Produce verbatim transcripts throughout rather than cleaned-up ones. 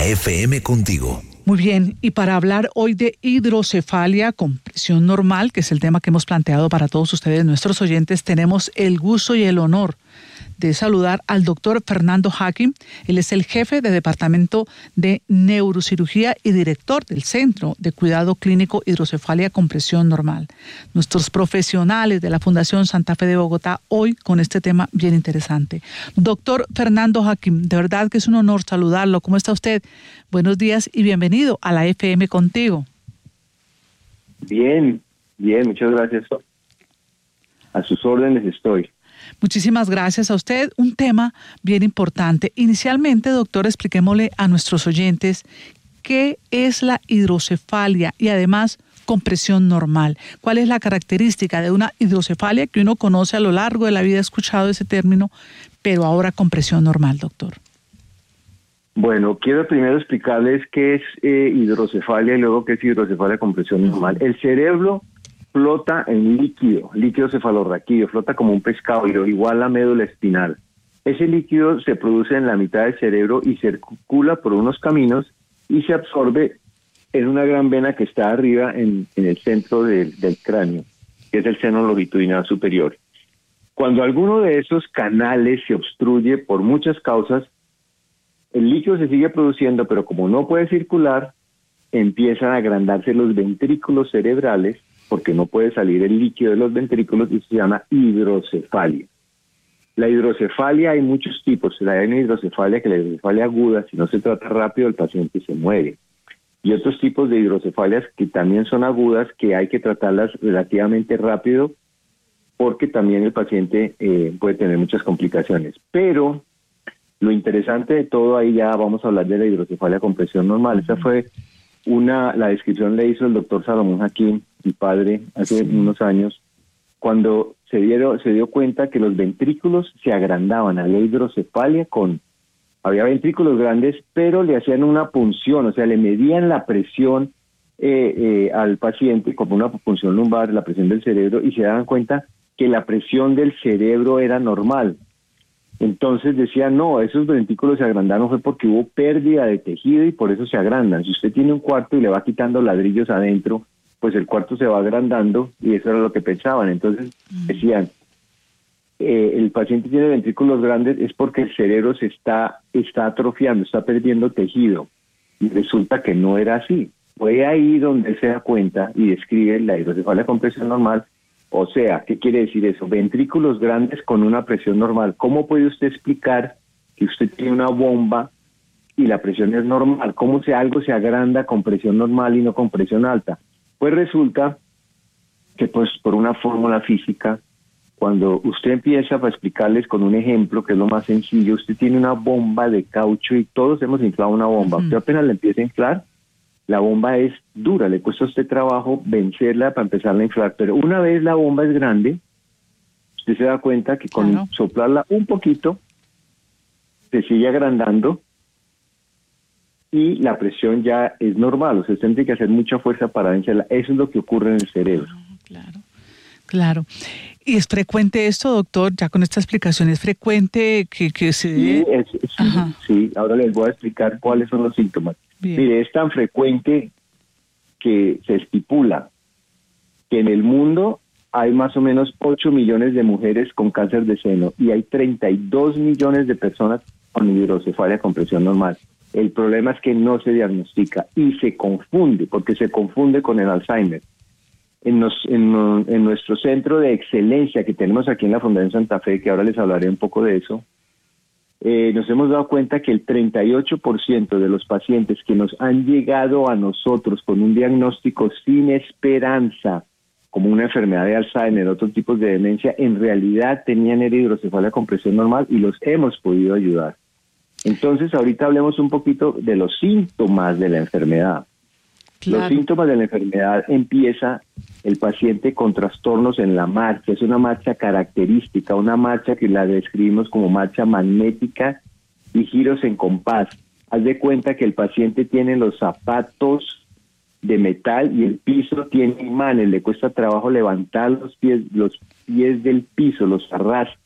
F M contigo. Muy bien, y para hablar hoy de hidrocefalia con presión normal, que es el tema que hemos planteado para todos ustedes, nuestros oyentes, tenemos el gusto y el honor de saludar al doctor Fernando Hakim. Él es el jefe de Departamento de Neurocirugía y director del Centro de Cuidado Clínico Hidrocefalia con Presión Normal. Nuestros profesionales de la Fundación Santa Fe de Bogotá, hoy con este tema bien interesante. Doctor Fernando Hakim, de verdad que es un honor saludarlo. ¿Cómo está usted? Buenos días y bienvenido a la F M contigo. Bien, bien, muchas gracias. A sus órdenes estoy. Muchísimas gracias a usted. Un tema bien importante. Inicialmente, doctor, expliquémosle a nuestros oyentes qué es la hidrocefalia y además con presión normal. ¿Cuál es la característica de una hidrocefalia que uno conoce a lo largo de la vida? Ha escuchado ese término, pero ahora con presión normal, doctor. Bueno, quiero primero explicarles qué es eh, hidrocefalia y luego qué es hidrocefalia con presión normal. El cerebro flota en líquido, líquido cefalorraquídeo, flota como un pescado, igual la médula espinal. Ese líquido se produce en la mitad del cerebro y circula por unos caminos y se absorbe en una gran vena que está arriba en, en el centro del, del cráneo, que es el seno longitudinal superior. Cuando alguno de esos canales se obstruye por muchas causas, el líquido se sigue produciendo, pero como no puede circular, empiezan a agrandarse los ventrículos cerebrales, porque no puede salir el líquido de los ventrículos, y se llama hidrocefalia. La hidrocefalia hay muchos tipos. Hay una hidrocefalia que es la hidrocefalia aguda, si no se trata rápido el paciente se muere. Y otros tipos de hidrocefalias que también son agudas, que hay que tratarlas relativamente rápido, porque también el paciente eh, puede tener muchas complicaciones. Pero lo interesante de todo, ahí ya vamos a hablar de la hidrocefalia con presión normal. Esa fue una, la descripción le hizo el doctor Salomón Hakim, mi padre, hace sí. unos años, cuando se, dieron, se dio cuenta que los ventrículos se agrandaban. Había hidrocefalia con, había ventrículos grandes, pero le hacían una punción, o sea, le medían la presión eh, eh, al paciente como una punción lumbar, la presión del cerebro, y se daban cuenta que la presión del cerebro era normal. Entonces decía, no, esos ventrículos se agrandaron fue porque hubo pérdida de tejido y por eso se agrandan. Si usted tiene un cuarto y le va quitando ladrillos adentro, pues el cuarto se va agrandando, y eso era lo que pensaban. Entonces decían, eh, el paciente tiene ventrículos grandes es porque el cerebro se está, está atrofiando, está perdiendo tejido. Y resulta que no era así. Fue ahí donde él se da cuenta y describe la hidrocefalia con presión normal. O sea, ¿qué quiere decir eso? Ventrículos grandes con una presión normal. ¿Cómo puede usted explicar que usted tiene una bomba y la presión es normal? ¿Cómo si algo se agranda con presión normal y no con presión alta? Pues resulta que pues por una fórmula física, cuando usted empieza a explicarles con un ejemplo, que es lo más sencillo, usted tiene una bomba de caucho y todos hemos inflado una bomba. Uh-huh. Usted apenas la empieza a inflar, la bomba es dura, le cuesta a usted trabajo vencerla para empezarla a inflar, pero una vez la bomba es grande, usted se da cuenta que con claro. soplarla un poquito, se sigue agrandando y la presión ya es normal, o sea, usted tiene que hacer mucha fuerza para vencerla. Eso es lo que ocurre en el cerebro. Claro, claro. ¿Y es frecuente esto, doctor? Ya con esta explicación, ¿es frecuente que, que se... Sí, es, sí, sí, ahora les voy a explicar cuáles son los síntomas. Bien. Mire, es tan frecuente que se estipula que en el mundo hay más o menos ocho millones de mujeres con cáncer de seno y hay treinta y dos millones de personas con hidrocefalia con presión normal. El problema es que no se diagnostica y se confunde, porque se confunde con el Alzheimer. En, nos, en, en nuestro centro de excelencia que tenemos aquí en la Fundación Santa Fe, que ahora les hablaré un poco de eso, eh, nos hemos dado cuenta que el treinta y ocho por ciento de los pacientes que nos han llegado a nosotros con un diagnóstico sin esperanza, como una enfermedad de Alzheimer, otros tipos de demencia, en realidad tenían hidrocefalia con presión normal y los hemos podido ayudar. Entonces, ahorita hablemos un poquito de los síntomas de la enfermedad. Claro. Los síntomas de la enfermedad empieza el paciente con trastornos en la marcha. Es una marcha característica, una marcha que la describimos como marcha magnética y giros en compás. Haz de cuenta que el paciente tiene los zapatos de metal y el piso tiene imanes. Le cuesta trabajo levantar los pies, los pies del piso, los arrastra.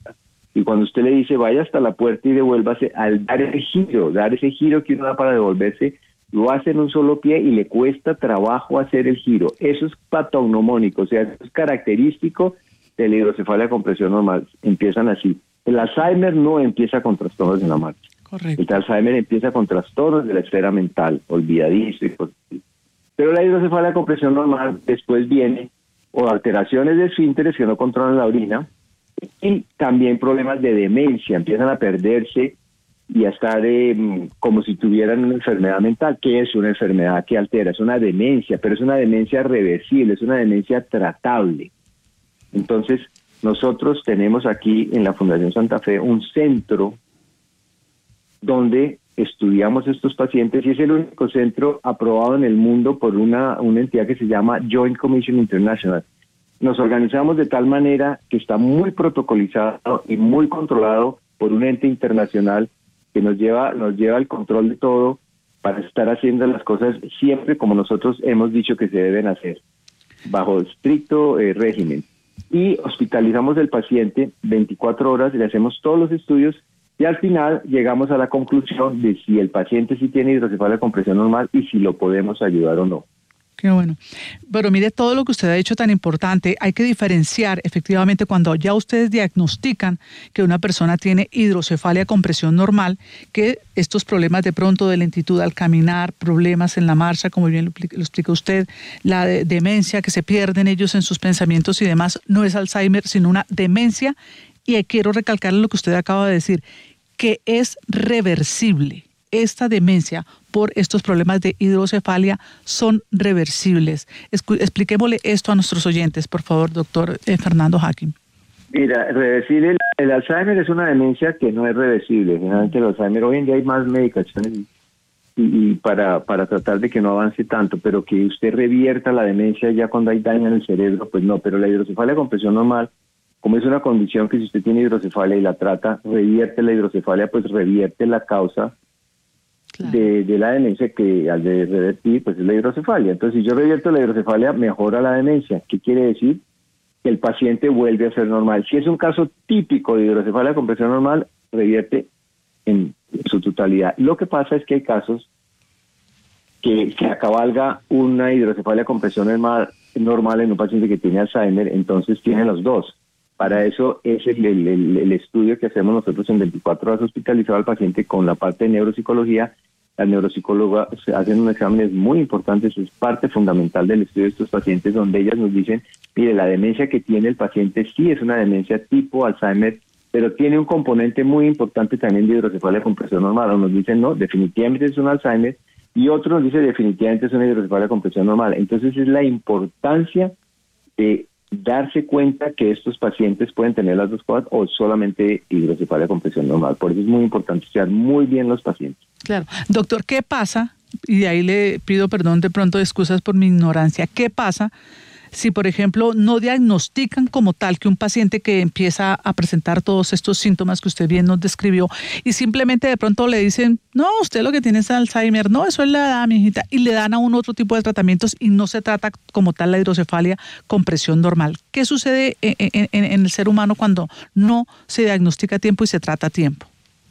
Y cuando usted le dice vaya hasta la puerta y devuélvase, al dar ese giro, dar ese giro que uno da para devolverse, lo hace en un solo pie y le cuesta trabajo hacer el giro. Eso es patognomónico, o sea, eso es característico de la hidrocefalia con presión normal. Empiezan así. El Alzheimer no empieza con trastornos en la marcha. Correcto. El Alzheimer empieza con trastornos de la esfera mental, olvidadizo y cosas así. Pero la hidrocefalia con presión normal después viene o alteraciones de esfínteres que no controlan la orina y también problemas de demencia, empiezan a perderse y a estar eh, como si tuvieran una enfermedad mental. ¿Qué es una enfermedad que altera? Es una demencia, pero es una demencia reversible, es una demencia tratable. Entonces, nosotros tenemos aquí en la Fundación Santa Fe un centro donde estudiamos estos pacientes y es el único centro aprobado en el mundo por una, una entidad que se llama Joint Commission International. Nos organizamos de tal manera que está muy protocolizado y muy controlado por un ente internacional que nos lleva, nos lleva al control de todo para estar haciendo las cosas siempre como nosotros hemos dicho que se deben hacer, bajo estricto eh, régimen. Y hospitalizamos al paciente veinticuatro horas, le hacemos todos los estudios y al final llegamos a la conclusión de si el paciente sí tiene hidrocefalia con presión normal y si lo podemos ayudar o no. Qué bueno. Pero mire, todo lo que usted ha dicho tan importante, hay que diferenciar efectivamente cuando ya ustedes diagnostican que una persona tiene hidrocefalia con presión normal, que estos problemas de pronto de lentitud al caminar, problemas en la marcha, como bien lo, lo explica usted, la de, demencia, que se pierden ellos en sus pensamientos y demás, no es Alzheimer, sino una demencia. Y quiero recalcar lo que usted acaba de decir, que es reversible. Esta demencia por estos problemas de hidrocefalia son reversibles. Escu- expliquémosle esto a nuestros oyentes, por favor, doctor eh, Fernando Hakim. Mira, reversible, el, el Alzheimer es una demencia que no es reversible. Generalmente el Alzheimer, hoy en día hay más medicaciones y, y para, para tratar de que no avance tanto, pero que usted revierta la demencia ya cuando hay daño en el cerebro, pues no. Pero la hidrocefalia con presión normal, como es una condición que si usted tiene hidrocefalia y la trata, revierte la hidrocefalia, pues revierte la causa claro. de, de la demencia, que al de revertir, pues es la hidrocefalia. Entonces, si yo revierto la hidrocefalia, mejora la demencia. ¿Qué quiere decir? Que el paciente vuelve a ser normal. Si es un caso típico de hidrocefalia con presión normal, revierte en su totalidad. Lo que pasa es que hay casos que se acabalga una hidrocefalia con presión normal, normal en un paciente que tiene Alzheimer, entonces tiene los dos. Para eso es el, el, el, el estudio que hacemos nosotros en veinticuatro horas hospitalizado al paciente con la parte de neuropsicología. Las neuropsicólogas hacen unos exámenes muy importantes, es parte fundamental del estudio de estos pacientes, donde ellas nos dicen, mire, la demencia que tiene el paciente sí es una demencia tipo Alzheimer, pero tiene un componente muy importante también de hidrocefalia con presión normal. O nos dicen, no, definitivamente es un Alzheimer, y otro nos dice, definitivamente es una hidrocefalia con presión normal. Entonces es la importancia de darse cuenta que estos pacientes pueden tener las dos cosas o solamente hidrocefalia con presión normal. Por eso es muy importante estudiar muy bien los pacientes. Claro. Doctor, ¿qué pasa? Y de ahí le pido perdón de pronto, excusas por mi ignorancia. ¿Qué pasa si, por ejemplo, no diagnostican como tal que un paciente que empieza a presentar todos estos síntomas que usted bien nos describió y simplemente de pronto le dicen, no, usted lo que tiene es Alzheimer, no, eso es la edad, mijita, y le dan a un otro tipo de tratamientos y no se trata como tal la hidrocefalia con presión normal? ¿Qué sucede en, en, en el ser humano cuando no se diagnostica a tiempo y se trata a tiempo?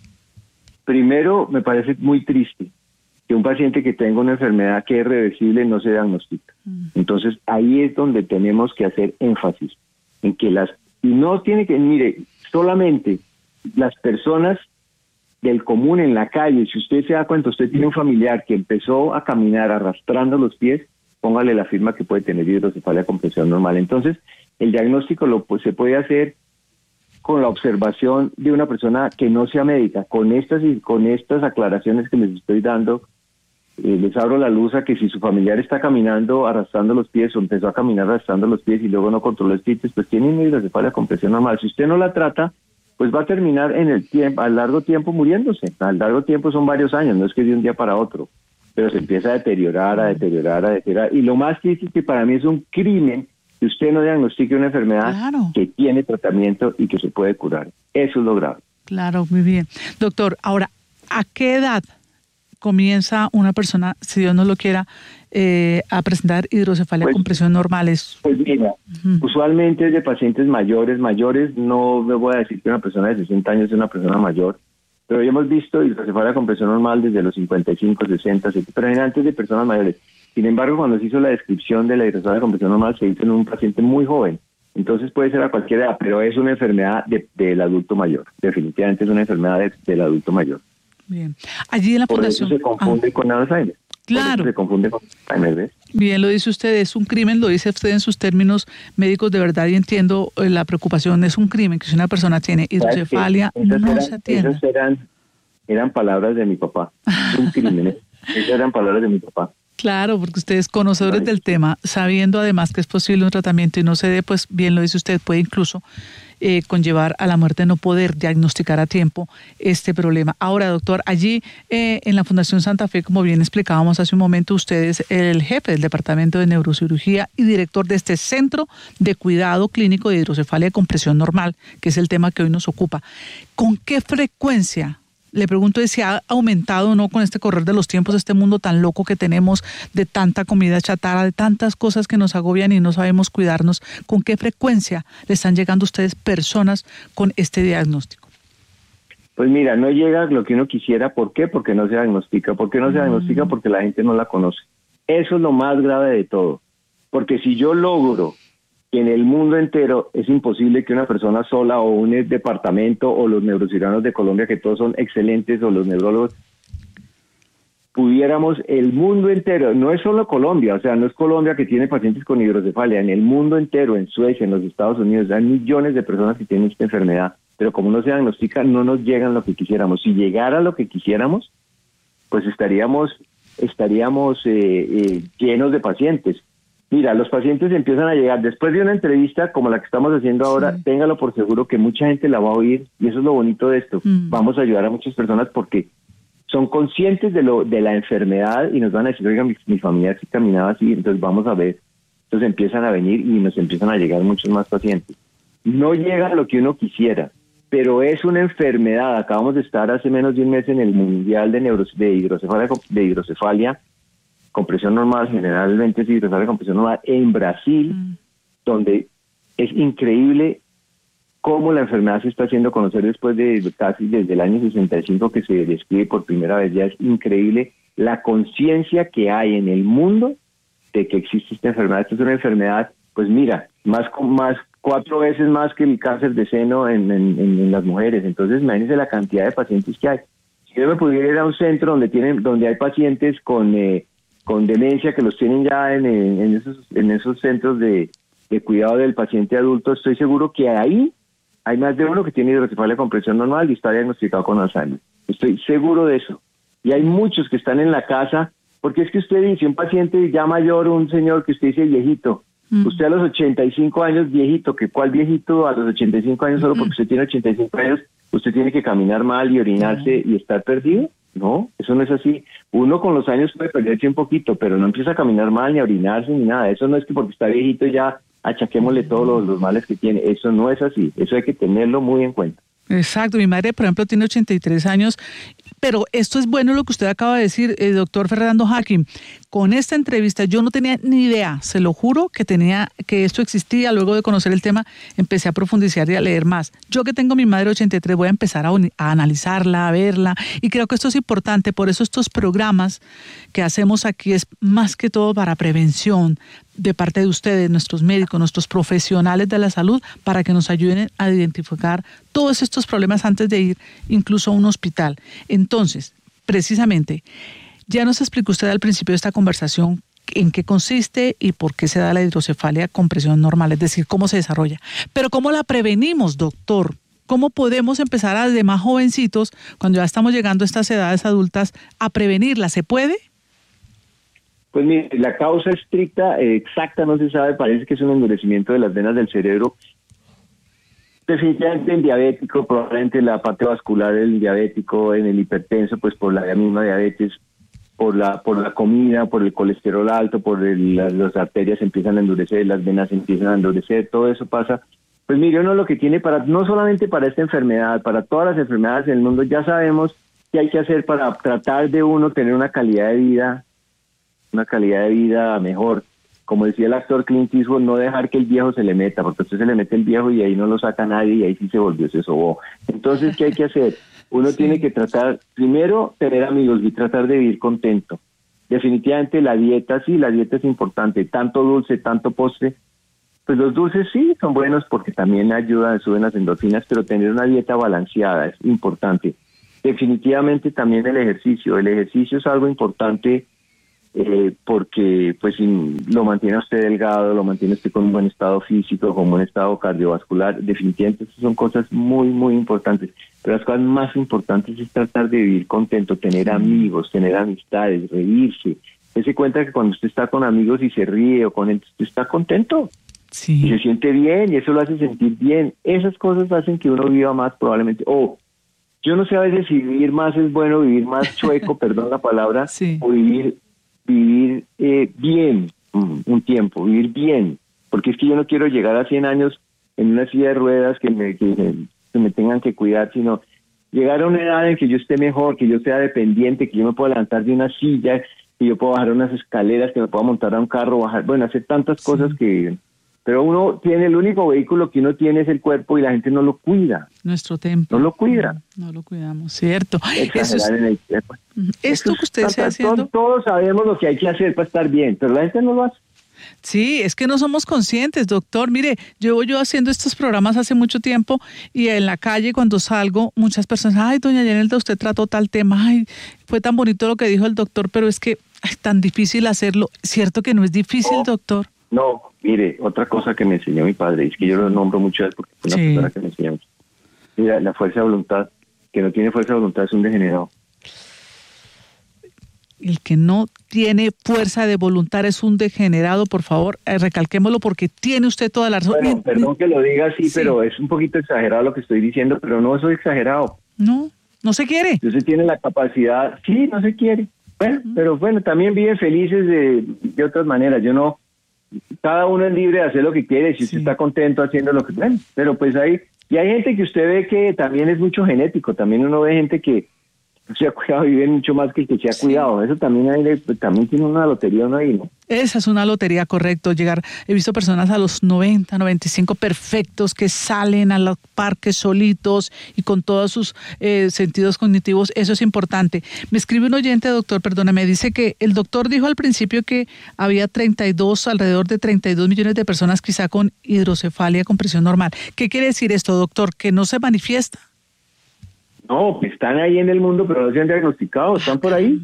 Primero, me parece muy triste que un paciente que tenga una enfermedad que es reversible no se diagnostica. Mm. Entonces, ahí es donde tenemos que hacer énfasis, en que las, y no tiene que, mire, solamente las personas del común en la calle, si usted se da cuenta, usted tiene un familiar que empezó a caminar arrastrando los pies, póngale la firma que puede tener hidrocefalia con presión normal. Entonces, el diagnóstico lo pues, se puede hacer con la observación de una persona que no sea médica. Con estas y con estas aclaraciones que les estoy dando, Eh, les abro la luz a que si su familiar está caminando arrastrando los pies o empezó a caminar arrastrando los pies y luego no controló el estímulo, pues tiene una hidrocefalia con presión normal. Si usted no la trata, pues va a terminar en el tiempo, a largo tiempo muriéndose. A largo tiempo son varios años, no es que de un día para otro, pero se empieza a deteriorar, a deteriorar, a deteriorar. Y lo más triste es que para mí es un crimen que usted no diagnostique una enfermedad claro. que tiene tratamiento y que se puede curar. Eso es lo grave. Claro, muy bien. Doctor, ahora, ¿a qué edad comienza una persona, si Dios no lo quiera, eh, a presentar hidrocefalia pues, con presión normal? Es... Pues mira, uh-huh. usualmente es de pacientes mayores, mayores, no me voy a decir que una persona de sesenta años es una persona mayor, pero ya hemos visto hidrocefalia con presión normal desde los cincuenta y cinco, sesenta, setenta, pero antes de personas mayores. Sin embargo, cuando se hizo la descripción de la hidrocefalia con presión normal, se hizo en un paciente muy joven. Entonces puede ser a cualquier edad, pero es una enfermedad de, del adulto mayor. Definitivamente es una enfermedad de, del adulto mayor. Bien. Allí en la Por fundación... eso se confunde ah. con Alzheimer. Claro. Se confunde con Alzheimer, ¿ves? Bien, lo dice usted, es un crimen, lo dice usted en sus términos médicos de verdad, y entiendo eh, la preocupación. Es un crimen que si una persona tiene hidrocefalia, no eran, se atiende. Esas eran, eran palabras de mi papá. Es un crimen. Esas eran palabras de mi papá. Claro, porque ustedes conocedores del tema, sabiendo además que es posible un tratamiento y no se dé, pues bien lo dice usted, puede incluso eh, conllevar a la muerte no poder diagnosticar a tiempo este problema. Ahora, doctor, allí eh, en la Fundación Santa Fe, como bien explicábamos hace un momento, usted es el jefe del Departamento de Neurocirugía y director de este Centro de Cuidado Clínico de Hidrocefalia con Presión Normal, que es el tema que hoy nos ocupa. ¿Con qué frecuencia? Le pregunto si ha aumentado o no con este correr de los tiempos, este mundo tan loco que tenemos, de tanta comida chatarra, de tantas cosas que nos agobian y no sabemos cuidarnos. ¿Con qué frecuencia le están llegando a ustedes personas con este diagnóstico? Pues mira, no llega lo que uno quisiera. ¿Por qué? Porque no se diagnostica. ¿Por qué no se mm. diagnostica? Porque la gente no la conoce. Eso es lo más grave de todo. Porque si yo logro que en el mundo entero es imposible que una persona sola o un departamento o los neurocirujanos de Colombia, que todos son excelentes, o los neurólogos, pudiéramos el mundo entero, no es solo Colombia, o sea, no es Colombia que tiene pacientes con hidrocefalia, en el mundo entero, en Suecia, en los Estados Unidos, hay millones de personas que tienen esta enfermedad, pero como no se diagnostica, no nos llegan lo que quisiéramos. Si llegara lo que quisiéramos, pues estaríamos, estaríamos eh, eh, llenos de pacientes. Mira, los pacientes empiezan a llegar después de una entrevista como la que estamos haciendo ahora. Sí. Téngalo por seguro que mucha gente la va a oír, y eso es lo bonito de esto. Mm. Vamos a ayudar a muchas personas porque son conscientes de lo de la enfermedad y nos van a decir, oiga, mi, mi familia sí caminaba así, entonces vamos a ver. Entonces empiezan a venir y nos empiezan a llegar muchos más pacientes. No llega a lo que uno quisiera, pero es una enfermedad. Acabamos de estar hace menos de un mes en el Mundial de, Neuro, de, hidrocefalia, de hidrocefalia con presión normal, generalmente es hidrocefalia con presión normal, en Brasil, mm. donde es increíble cómo la enfermedad se está haciendo conocer después de casi desde el año sesenta y cinco que se describe por primera vez. Ya es increíble la conciencia que hay en el mundo de que existe esta enfermedad. Esta es una enfermedad, pues mira, más, más cuatro veces más que el cáncer de seno en, en, en las mujeres. Entonces imagínense la cantidad de pacientes que hay. Si yo me pudiera ir a un centro donde tienen, donde hay pacientes con eh, con demencia, que los tienen ya en, en, esos, en esos centros de, de cuidado del paciente adulto, estoy seguro que ahí hay más de uno que tiene hidrocefalia con presión normal y está diagnosticado con Alzheimer. Estoy seguro de eso. Y hay muchos que están en la casa, porque es que usted dice, un paciente ya mayor, un señor que usted dice viejito, mm. usted a los ochenta y cinco años viejito, que ¿cuál viejito? A los ochenta y cinco años solo porque usted tiene ochenta y cinco años, usted tiene que caminar mal y orinarse mm. y estar perdido. No, eso no es así. Uno con los años puede perderse un poquito, pero no empieza a caminar mal, ni a orinarse, ni nada. Eso no es que porque está viejito ya achaquémosle todos los, los males que tiene. Eso no es así. Eso hay que tenerlo muy en cuenta. Exacto. Mi madre, por ejemplo, tiene ochenta y tres años, pero esto es bueno lo que usted acaba de decir, eh, doctor Fernando Hakim. Con esta entrevista yo no tenía ni idea, se lo juro, que tenía que esto existía. Luego de conocer el tema, empecé a profundizar y a leer más. Yo que tengo a mi madre ochenta y tres, voy a empezar a, a analizarla, a verla, y creo que esto es importante. Por eso estos programas que hacemos aquí es más que todo para prevención de parte de ustedes, nuestros médicos, nuestros profesionales de la salud, para que nos ayuden a identificar todos estos problemas antes de ir incluso a un hospital. Entonces, precisamente, ya nos explicó usted al principio de esta conversación en qué consiste y por qué se da la hidrocefalia con presión normal, es decir, cómo se desarrolla. Pero ¿cómo la prevenimos, doctor? ¿Cómo podemos empezar a, desde más jovencitos, cuando ya estamos llegando a estas edades adultas, a prevenirla? ¿Se puede? Pues mire, la causa estricta, eh, exacta, no se sabe. Parece que es un endurecimiento de las venas del cerebro. Definitivamente en diabético, probablemente la parte vascular del diabético, en el hipertenso, pues por la misma diabetes, por la por la comida, por el colesterol alto, por el, las, las arterias empiezan a endurecer, las venas empiezan a endurecer, todo eso pasa. Pues mire, uno lo que tiene para, no solamente para esta enfermedad, para todas las enfermedades en el mundo, ya sabemos ¿qué hay que hacer para tratar de uno tener una calidad de vida, una calidad de vida mejor? Como decía el actor Clint Eastwood, no dejar que el viejo se le meta, porque usted se le mete el viejo y ahí no lo saca nadie y ahí sí se volvió, se sobó. Entonces, ¿qué hay que hacer? Uno sí. tiene que tratar, primero, tener amigos y tratar de vivir contento. Definitivamente la dieta, sí, la dieta es importante, tanto dulce, tanto postre. Pues los dulces sí son buenos porque también ayudan, suben las endorfinas, pero tener una dieta balanceada es importante. Definitivamente también el ejercicio, el ejercicio es algo importante. Eh, porque pues lo mantiene a usted delgado, lo mantiene usted con un buen estado físico, con un buen estado cardiovascular. Definitivamente esas son cosas muy, muy importantes. Pero las cosas más importantes es tratar de vivir contento, tener amigos, tener amistades, reírse. Dese cuenta que cuando usted está con amigos y se ríe o con él, usted está contento. Sí. Y se siente bien y eso lo hace sentir bien. Esas cosas hacen que uno viva más probablemente. O oh, yo no sé a veces si vivir más es bueno, vivir más chueco, perdón la palabra, sí. o vivir... vivir eh, bien um, un tiempo, vivir bien, porque es que yo no quiero llegar a cien años en una silla de ruedas que me, que, me, que me tengan que cuidar, sino llegar a una edad en que yo esté mejor, que yo sea dependiente, que yo me pueda levantar de una silla, que yo pueda bajar unas escaleras, que me pueda montar a un carro, bajar, bueno, hacer tantas sí. cosas que... Pero uno tiene, el único vehículo que uno tiene es el cuerpo y la gente no lo cuida. Nuestro templo. No lo cuida. No, no lo cuidamos, ¿cierto? Eso es, en el cuerpo. Esto que usted está haciendo... Todos, todos sabemos lo que hay que hacer para estar bien, pero la gente no lo hace. Sí, es que no somos conscientes, doctor. Mire, llevo yo haciendo estos programas hace mucho tiempo y en la calle cuando salgo, muchas personas, ay, doña Yanelda, usted trató tal tema, ay, fue tan bonito lo que dijo el doctor, pero es que es tan difícil hacerlo. ¿Cierto que no es difícil, no, doctor? No, mire, otra cosa que me enseñó mi padre, es que yo lo nombro mucho a él porque fue una sí. persona que me enseñó. Mira, la fuerza de voluntad, que no tiene fuerza de voluntad es un degenerado. El que no tiene fuerza de voluntad es un degenerado, por favor, eh, recalquémoslo porque tiene usted toda la razón. Bueno, perdón que lo diga así, sí. pero es un poquito exagerado lo que estoy diciendo, pero no soy exagerado. No, no se quiere. Entonces tiene la capacidad, sí, no se quiere. Bueno, uh-huh. pero bueno, también viven felices de, de otras maneras. Yo no, cada uno es libre de hacer lo que quiere, si sí. usted está contento haciendo lo que bueno, pero pues hay, y hay gente que usted ve que también es mucho genético, también uno ve gente que se ha cuidado y vive mucho más que el que se ha sí. cuidado. Eso también hay, también tiene una lotería uno ahí, ¿no? Esa es una lotería, correcto. Llegar, he visto personas a los noventa, noventa y cinco perfectos que salen a los parques solitos y con todos sus eh, sentidos cognitivos. Eso es importante. Me escribe un oyente, doctor, perdóname, dice que el doctor dijo al principio que había treinta y dos, alrededor de treinta y dos millones de personas quizá con hidrocefalia con presión normal. ¿Qué quiere decir esto, doctor? ¿Que no se manifiesta? No, están ahí en el mundo, pero no se han diagnosticado, están por ahí.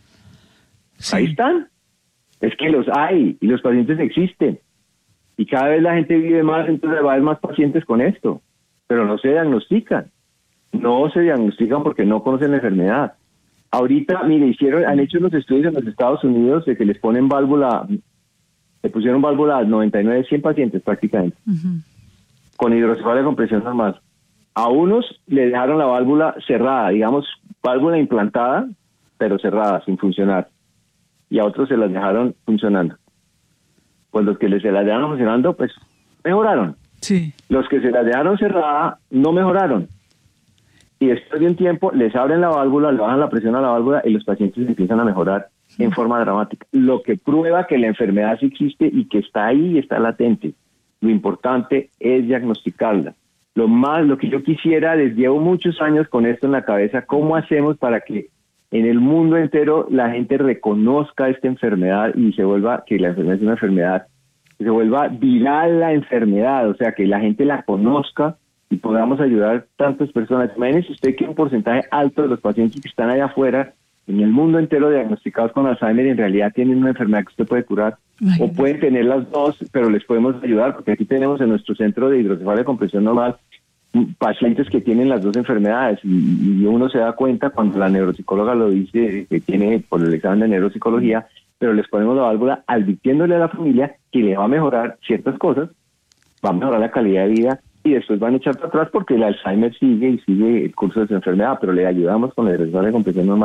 Sí. Ahí están. Es que los hay y los pacientes existen. Y cada vez la gente vive más, entonces va a haber más pacientes con esto. Pero no se diagnostican. No se diagnostican porque no conocen la enfermedad. Ahorita, mire, hicieron, han hecho unos estudios en los Estados Unidos de que les ponen válvula, le pusieron válvula a noventa y nueve, cien pacientes prácticamente, uh-huh. con hidrocefalia con presión normal. A unos le dejaron la válvula cerrada, digamos, válvula implantada, pero cerrada, sin funcionar. Y a otros se las dejaron funcionando. Pues los que se las dejaron funcionando, pues mejoraron. Sí. Los que se las dejaron cerrada, no mejoraron. Y después de un tiempo, les abren la válvula, le bajan la presión a la válvula y los pacientes empiezan a mejorar sí. en forma dramática. Lo que prueba que la enfermedad sí existe y que está ahí y está latente. Lo importante es diagnosticarla. Lo más, lo que yo quisiera, les llevo muchos años con esto en la cabeza, ¿cómo hacemos para que en el mundo entero la gente reconozca esta enfermedad y se vuelva, que la enfermedad es una enfermedad, que se vuelva viral la enfermedad, o sea, que la gente la conozca y podamos ayudar a tantas personas? Imagínese usted que un porcentaje alto de los pacientes que están allá afuera, en el mundo entero diagnosticados con Alzheimer, en realidad tienen una enfermedad que usted puede curar. Imagínate. O pueden tener las dos, pero les podemos ayudar, porque aquí tenemos en nuestro centro de hidrocefalia con presión normal pacientes que tienen las dos enfermedades y, y uno se da cuenta cuando la neuropsicóloga lo dice que tiene por el examen de neuropsicología, pero les ponemos la válvula advirtiéndole a la familia que le va a mejorar ciertas cosas, va a mejorar la calidad de vida y después van a echar para atrás porque el Alzheimer sigue y sigue el curso de su enfermedad, pero le ayudamos con la hidrocefalia con presión normal.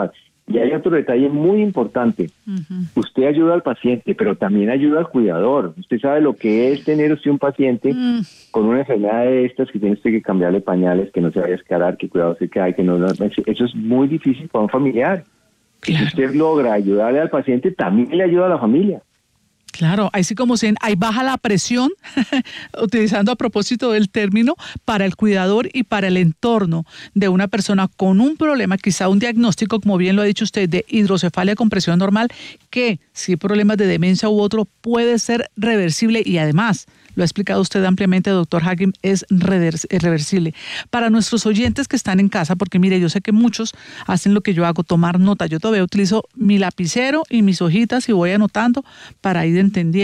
Y hay otro detalle muy importante. Uh-huh. Usted ayuda al paciente, pero también ayuda al cuidador. Usted sabe lo que es tener usted un paciente uh-huh. con una enfermedad de estas, que tiene usted que cambiarle pañales, que no se vaya a escalar, que cuidado se cae, que no, no, eso es muy difícil para un familiar. Claro. Si usted logra ayudarle al paciente, también le ayuda a la familia. Claro, ahí sí como dicen, ahí baja la presión, utilizando a propósito del término, para el cuidador y para el entorno de una persona con un problema, quizá un diagnóstico, como bien lo ha dicho usted, de hidrocefalia con presión normal, que si hay problemas de demencia u otro, puede ser reversible y además, lo ha explicado usted ampliamente, doctor Hakim, es reversible. Para nuestros oyentes que están en casa, porque mire, yo sé que muchos hacen lo que yo hago, tomar nota. Yo todavía utilizo mi lapicero y mis hojitas y voy anotando para ir entendiendo.